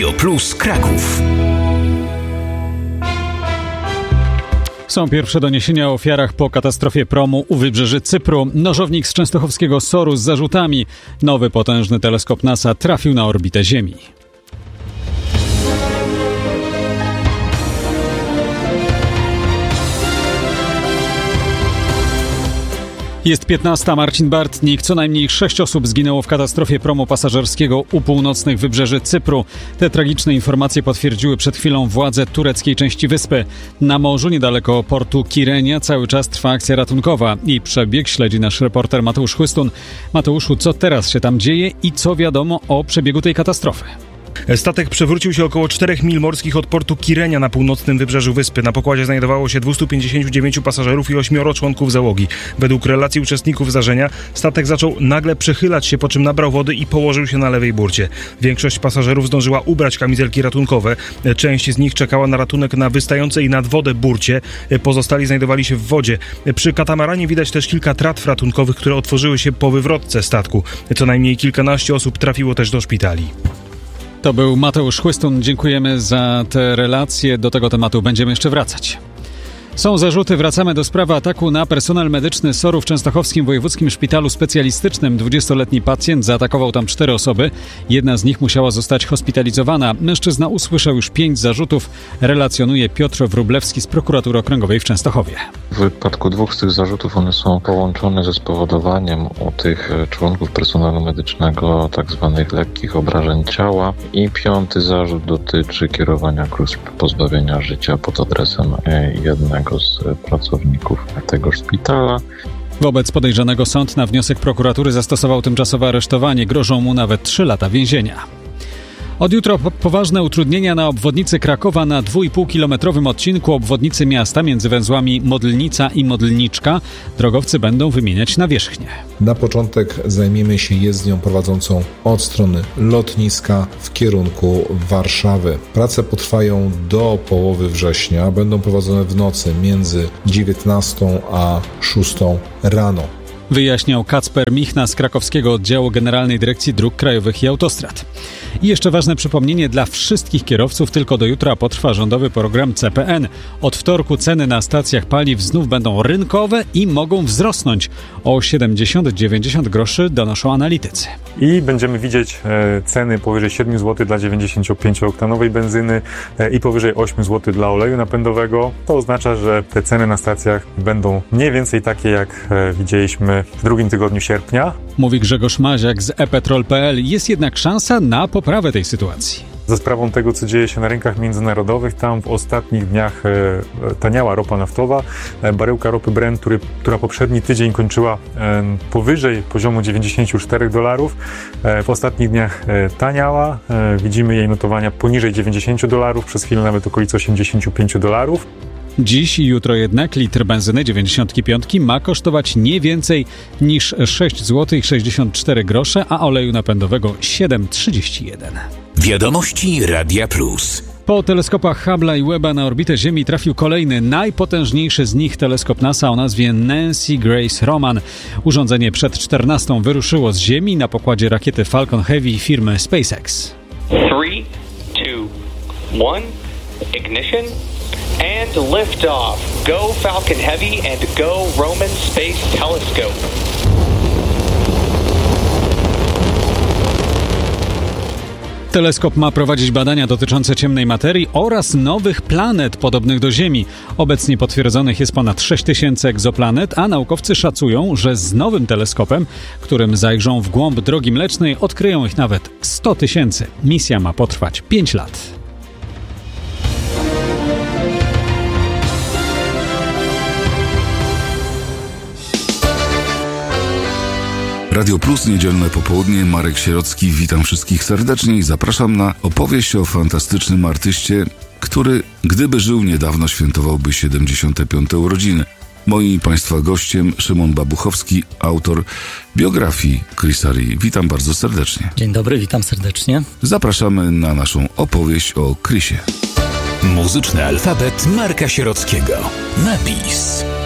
Radio Plus Kraków. Są pierwsze doniesienia o ofiarach po katastrofie promu u wybrzeży Cypru. Nożownik z częstochowskiego SOR-u z zarzutami. Nowy potężny teleskop NASA trafił na orbitę Ziemi. Jest 15. Marcin Bartnik. Co najmniej 6 osób zginęło w katastrofie promu pasażerskiego u północnych wybrzeży Cypru. Te tragiczne informacje potwierdziły przed chwilą władze tureckiej części wyspy. Na morzu, niedaleko portu Kirenia, cały czas trwa akcja ratunkowa. I przebieg śledzi nasz reporter Mateusz Chłystun. Mateuszu, co teraz się tam dzieje i co wiadomo o przebiegu tej katastrofy? Statek przewrócił się około 4 mil morskich od portu Kirenia na północnym wybrzeżu wyspy. Na pokładzie znajdowało się 259 pasażerów i 8 członków załogi. Według relacji uczestników zdarzenia statek zaczął nagle przechylać się, po czym nabrał wody i położył się na lewej burcie. Większość pasażerów zdążyła ubrać kamizelki ratunkowe. Część z nich czekała na ratunek na wystającej nad wodę burcie. Pozostali znajdowali się w wodzie. Przy katamaranie widać też kilka tratw ratunkowych, które otworzyły się po wywrotce statku. Co najmniej kilkanaście osób trafiło też do szpitali. To był Mateusz Chłystun. Dziękujemy za te relacje. Do tego tematu będziemy jeszcze wracać. Są zarzuty. Wracamy do sprawy ataku na personel medyczny SOR-u w Częstochowskim Wojewódzkim Szpitalu Specjalistycznym. 20-letni pacjent zaatakował tam 4 osoby. Jedna z nich musiała zostać hospitalizowana. Mężczyzna usłyszał już 5 zarzutów. Relacjonuje Piotr Wróblewski z Prokuratury Okręgowej w Częstochowie. W wypadku 2 z tych zarzutów one są połączone ze spowodowaniem u tych członków personelu medycznego tak zwanych lekkich obrażeń ciała. I 5. zarzut dotyczy kierowania groźb pozbawienia życia pod adresem jednego z pracowników tego szpitala. Wobec podejrzanego sąd na wniosek prokuratury zastosował tymczasowe aresztowanie. Grożą mu nawet 3 lata więzienia. Od jutra poważne utrudnienia na obwodnicy Krakowa na 2,5-kilometrowym odcinku obwodnicy miasta między węzłami Modlnica i Modlniczka. Drogowcy będą wymieniać nawierzchnię. Na początek zajmiemy się jezdnią prowadzącą od strony lotniska w kierunku Warszawy. Prace potrwają do połowy września. Będą prowadzone w nocy między 19 a 6 rano. Wyjaśniał Kacper Michna z krakowskiego oddziału Generalnej Dyrekcji Dróg Krajowych i Autostrad. I jeszcze ważne przypomnienie dla wszystkich kierowców. Tylko do jutra potrwa rządowy program CPN. Od wtorku ceny na stacjach paliw znów będą rynkowe i mogą wzrosnąć o 70-90 groszy, donoszą analitycy. I będziemy widzieć ceny powyżej 7 zł dla 95-oktanowej benzyny i powyżej 8 zł dla oleju napędowego. To oznacza, że te ceny na stacjach będą mniej więcej takie, jak widzieliśmy w drugim tygodniu sierpnia. Mówi Grzegorz Maziak z ePetrol.pl. Jest jednak szansa na poprawę tej sytuacji. Za sprawą tego, co dzieje się na rynkach międzynarodowych, tam w ostatnich dniach taniała ropa naftowa. Baryłka ropy Brent, która poprzedni tydzień kończyła powyżej poziomu $94, w ostatnich dniach taniała. Widzimy jej notowania poniżej $90, przez chwilę nawet okolice $85. Dziś i jutro jednak litr benzyny 95 ma kosztować nie więcej niż 6 zł 64 grosze, a oleju napędowego 7,31. Wiadomości Radia Plus. Po teleskopach Hubble'a i Webba na orbitę Ziemi trafił kolejny, najpotężniejszy z nich teleskop NASA o nazwie Nancy Grace Roman. Urządzenie przed 14 wyruszyło z Ziemi na pokładzie rakiety Falcon Heavy firmy SpaceX. 3, 2, 1, ignition and lift off. Go Falcon Heavy and go Roman Space Telescope. Teleskop ma prowadzić badania dotyczące ciemnej materii oraz nowych planet podobnych do Ziemi. Obecnie potwierdzonych jest ponad 6000 egzoplanet, a naukowcy szacują, że z nowym teleskopem, którym zajrzą w głąb Drogi Mlecznej, odkryją ich nawet 100 000. Misja ma potrwać 5 lat. Radio Plus, niedzielne popołudnie, Marek Sierocki, witam wszystkich serdecznie i zapraszam na opowieść o fantastycznym artyście, który, gdyby żył niedawno, świętowałby 75. urodziny. Moim i Państwa gościem Szymon Babuchowski, autor biografii Chrisa Ree. Witam bardzo serdecznie. Dzień dobry, witam serdecznie. Zapraszamy na naszą opowieść o Chrisie. Muzyczny alfabet Marka Sierockiego. Napis.